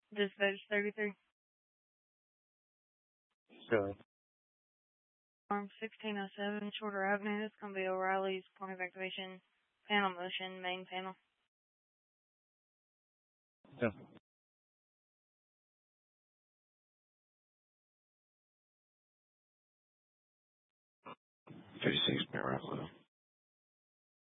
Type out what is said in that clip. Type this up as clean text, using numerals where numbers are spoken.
Dispatch 33. Go. Arm 1607, Shorter Avenue. This is going to be O'Reilly's point of activation. Panel motion, main panel. Go. 36 minute rifle.